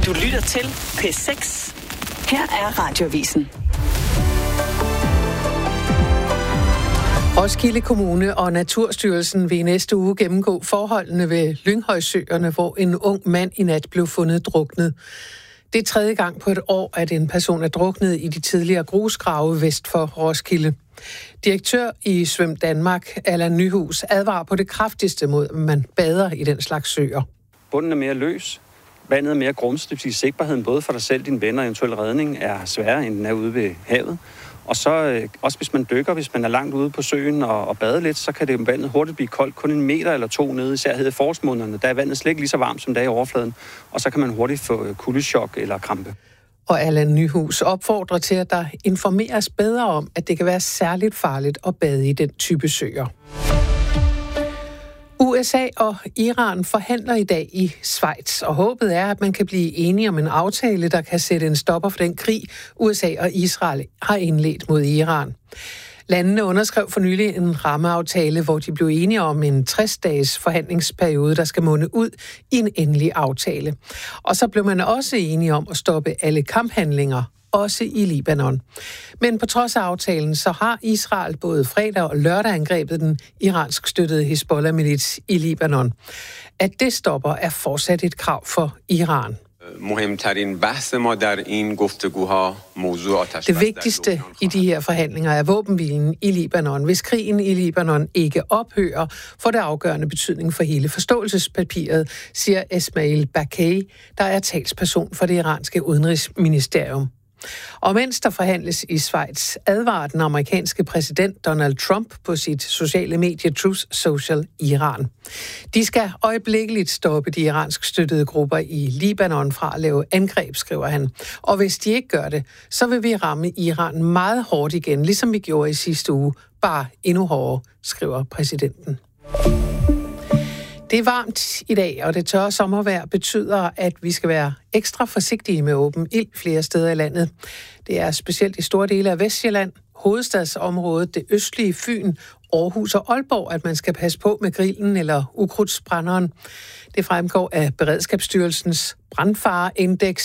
Du lytter til P6. Her er Radioavisen. Roskilde Kommune og Naturstyrelsen vil i næste uge gennemgå forholdene ved Lynghøjsøerne, hvor en ung mand i nat blev fundet druknet. Det er tredje gang på et år, at en person er druknet i de tidligere grusgrave vest for Roskilde. Direktør i Svøm Danmark, Allan Nyhus, advarer på det kraftigste mod, at man bader i den slags søer. Bunden er mere løs, vandet er mere grumset, det vil sige sigtbarheden både for dig selv, dine venner og eventuel redning er sværere, end den er ude ved havet. Og så også hvis man dykker, hvis man er langt ude på søen og bader lidt, så kan det vandet hurtigt blive koldt. Kun 1 meter eller 2 nede, især i forårsmånederne. Der er vandet slet ikke lige så varmt, som det er i overfladen. Og så kan man hurtigt få kuldechok eller krampe. Og Allan Nyhus opfordrer til, at der informeres bedre om, at det kan være særligt farligt at bade i den type søer. USA og Iran forhandler i dag i Schweiz, og håbet er, at man kan blive enige om en aftale, der kan sætte en stopper for den krig, USA og Israel har indledt mod Iran. Landene underskrev for nylig en rammeaftale, hvor de blev enige om en 60-dages forhandlingsperiode, der skal munde ud i en endelig aftale. Og så blev man også enige om at stoppe alle kamphandlinger, også i Libanon. Men på trods af aftalen, så har Israel både fredag og lørdag angrebet den iransk støttede Hizbollah-milits i Libanon. At det stopper er fortsat et krav for Iran. Det vigtigste i de her forhandlinger er våbenhvilen i Libanon. Hvis krigen i Libanon ikke ophører, får det afgørende betydning for hele forståelsespapiret, siger Esmail Bakay, der er talsperson for det iranske udenrigsministerium. Og mens der forhandles i Schweiz, advarer den amerikanske præsident Donald Trump på sit sociale medie Truth Social Iran. De skal øjeblikkeligt stoppe de iransk støttede grupper i Libanon fra at lave angreb, skriver han. Og hvis de ikke gør det, så vil vi ramme Iran meget hårdt igen, ligesom vi gjorde i sidste uge, bare endnu hårdere, skriver præsidenten. Det er varmt i dag, og det tørre sommervejr betyder, at vi skal være ekstra forsigtige med åben ild flere steder i landet. Det er specielt i store dele af Vestjylland, hovedstadsområdet, det østlige Fyn, Aarhus og Aalborg, at man skal passe på med grillen eller ukrudtsbrænderen. Det fremgår af Beredskabsstyrelsens brandfareindeks,